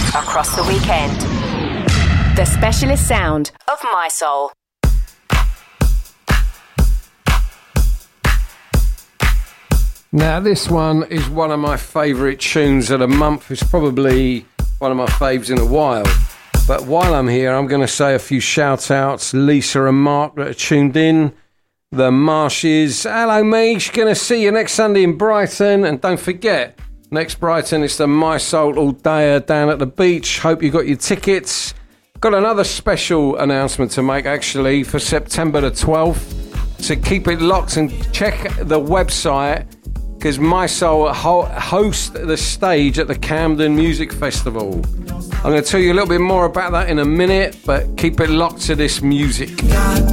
across the weekend. The specialist sound of Mi-Soul. Now, this one is one of my favourite tunes of the month. It's probably one of my faves in a while. But while I'm here, I'm going to say a few shout-outs. Lisa and Mark that are tuned in. The Marshes. Hello, Mish. Going to see you next Sunday in Brighton. And don't forget, next Brighton, it's the Mi-Soul all-dayer down at the beach. Hope you got your tickets. Got another special announcement to make, actually, for September the 12th. So keep it locked and check the website, because Mi-Soul host the stage at the Camden Music Festival. I'm going to tell you a little bit more about that in a minute, but keep it locked to this music.